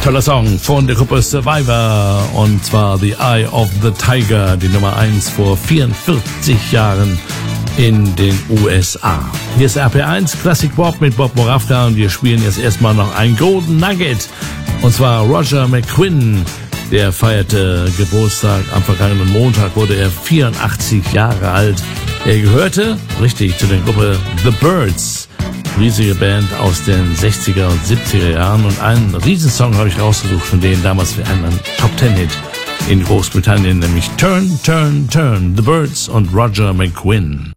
Toller Song von der Gruppe Survivor und zwar The Eye of the Tiger, die Nummer 1 vor 44 Jahren in den USA. Hier ist RP1 Classic Pop mit Bob Moravka und wir spielen jetzt erstmal noch ein Golden Nugget und zwar Roger McGuinn. Der feierte Geburtstag am vergangenen Montag, wurde er 84 Jahre alt. Er gehörte, richtig, zu der Gruppe The Byrds. Riesige Band aus den 60er und 70er Jahren und einen Riesensong habe ich rausgesucht von denen damals für einen Top-10-Hit in Großbritannien, nämlich Turn, Turn, Turn, The Byrds und Roger McGuinn.